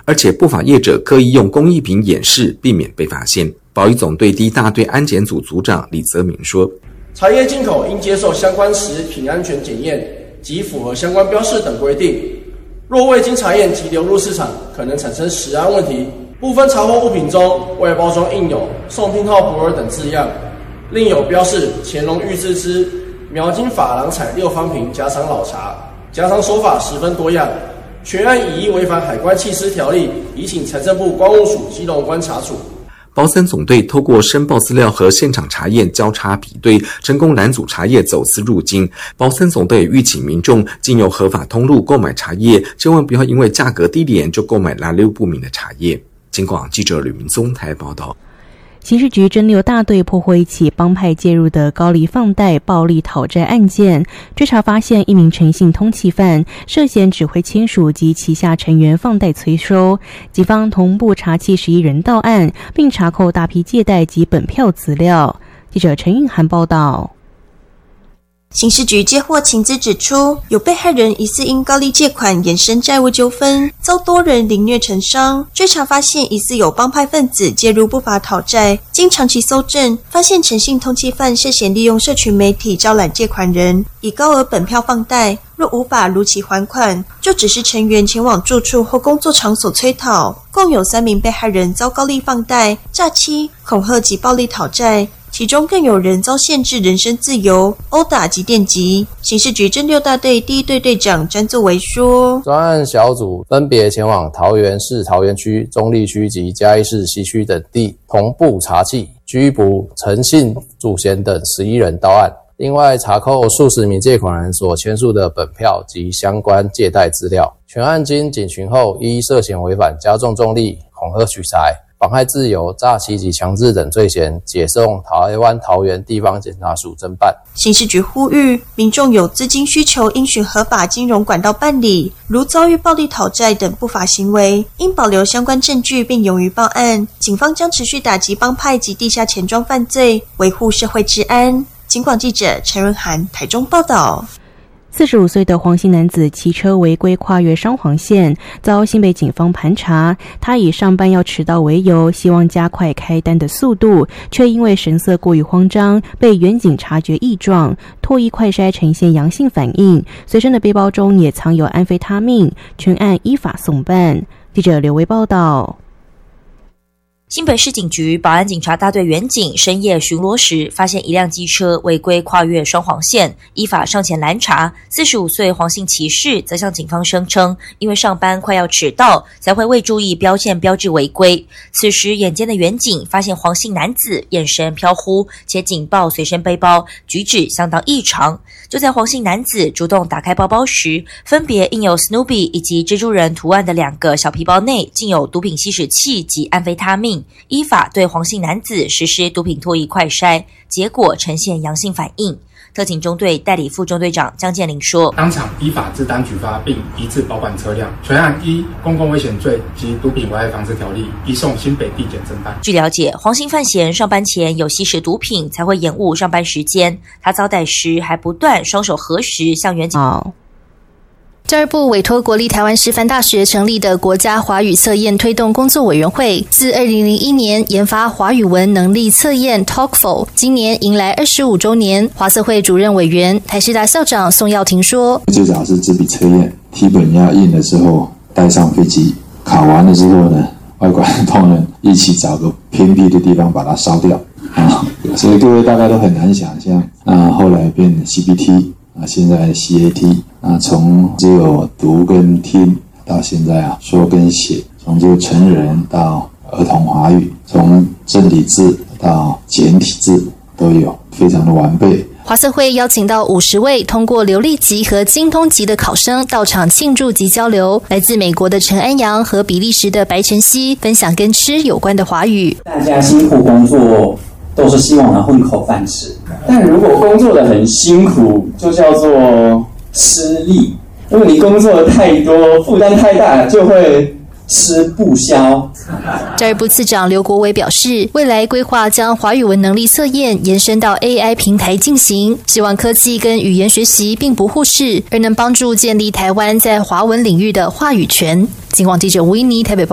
而且不法业者刻意用工艺品掩饰，避免被发现。保育总队第一大队安检组组长李泽明说， 茶叶进口应接受相关食品安全检验及符合相关标示等规定，若未经查验即流入市场，可能产生食安问题。部分查获物品中外包装印有宋听号普洱等字样，另有标示乾隆御制之苗金珐琅彩6方瓶夹藏老茶，夹藏手法十分多样，全案以违反海关緝私条例，已请财政部关务署基隆关查处。 保三总队透过申报资料和现场查验交叉比对，成功拦阻茶叶走私入境。保三总队预请民众经由合法通路购买茶叶，千万不要因为价格低廉就购买来路不明的茶叶。警广记者吕明宗台报道。 刑事局侦6大队破获一起帮派介入的高利放贷暴力讨债案件，追查发现一名陈姓通缉犯涉嫌指挥亲属及旗下成员放贷催收，警方同步查缉11人到案，并查扣大批借贷及本票资料。记者陈韵涵报道。 刑事局接获情资指出，有被害人疑似因高利借款衍生债务纠纷，遭多人凌虐成伤。追查发现，疑似有帮派分子介入不法讨债。经长期搜证，发现陈姓通缉犯涉嫌利用社群媒体招揽借款人，以高额本票放贷，若无法如期还款，就指示成员前往住处或工作场所催讨。共有3名被害人遭高利放贷、诈欺、恐吓及暴力讨债。其中更有人遭限制人身自由、殴打及电击。刑事局侦6大队第一队队长詹作为说， 专案小组分别前往桃园市桃园区、中坜区及嘉义市西区等地，同步查缉、拘捕陈姓祖贤等11人到案。另外查扣数十名借款人所签署的本票及相关借贷资料。全案经警询后，依涉嫌违反加重重利、恐吓取财、妨害自由、诈欺及强制等罪嫌，解送台湾桃园地方检察署侦办。 刑事局呼吁民众有资金需求，应循合法金融管道办理，如遭遇暴力讨债等不法行为，应保留相关证据并勇于报案。警方将持续打击帮派及地下钱庄犯罪，维护社会治安。警广记者陈润涵台中报道。 45岁的黄姓男子骑车违规跨越双黄线，遭新北警方盘查。他以上班要迟到为由，希望加快开单的速度，却因为神色过于慌张，被员警察觉异状，唾液快筛呈现阳性反应，随身的背包中也藏有安非他命，全案依法送办。记者刘维报道。 新北市警局保安警察大队员警深夜巡逻时，发现一辆机车违规跨越双黄线，依法上前拦查。45岁黄姓骑士则向警方声称，因为上班快要迟到，才会未注意标线标志违规。此时眼尖的员警发现黄姓男子眼神飘忽，且警报随身背包，举止相当异常。就在黄姓男子主动打开包包时，分别印有 Snoopy 以及蜘蛛人图案的2个小皮包内竟有毒品吸食器及安非他命，依法对黄姓男子实施毒品唾液快筛，结果呈现阳性反应。特警中队代理副中队长江建林说， 当场依法制单举发并移至保管车辆，全案依公共危险罪及毒品危害防治条例移送新北地检侦办。 据了解，黄姓犯嫌上班前有吸食毒品，才会延误上班时间。他遭逮时还不断双手合十向员警。 教育部委托国立台湾师范大学成立的国家华语测验推动工作委员会，自2001年研发华语文能力测验 TOEFL， 今年迎来25周年。华测会主任委员、台师大校长宋耀庭说， 最早是纸笔测验，题本要印的时候带上飞机，考完了之后呢，外国人同仁一起找个偏僻的地方把它烧掉所以各位大概都很难想象，后来变 CBT，现在 CAT， 从只有读跟听到现在说跟写，从这个成人到儿童华语，从正体字到简体字都有，非常的完备。 华测会邀请到50位通过流利级和精通级的考生到场庆祝及交流。来自美国的陈安阳和比利时的白晨曦分享跟吃有关的华语。 大家辛苦工作都是希望能混口饭吃，但如果工作得很辛苦，就叫做吃力。如果你工作的太多，负担太大，就会吃不消。 教育部次长刘国伟表示，未来规划将华语文能力测验延伸到 AI 平台进行，希望科技跟语言学习并不互斥，而能帮助建立台湾在华文领域的话语权。警广记者吴依妮台北报。